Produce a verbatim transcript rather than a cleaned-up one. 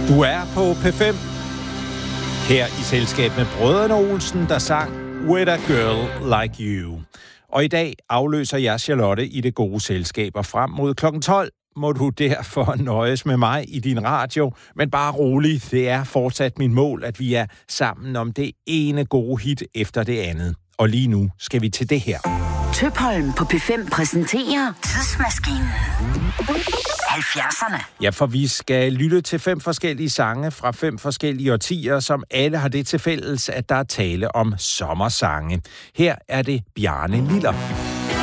Du er på P fem. Her i selskab med Brødrene Olsen, der sang With a Girl Like You. Og i dag afløser jeg Charlotte i det gode selskab, og frem mod klokken tolv må du derfor nøjes med mig i din radio. Men bare rolig, det er fortsat mit mål, at vi er sammen om det ene gode hit efter det andet. Og lige nu skal vi til det her. Tøpholm på P fem præsenterer Tidsmaskinen. halvfjerdserne. Ja, for vi skal lytte til fem forskellige sange fra fem forskellige årtier, som alle har det til fælles, at der er tale om sommersange. Her er det Bjarne Liller.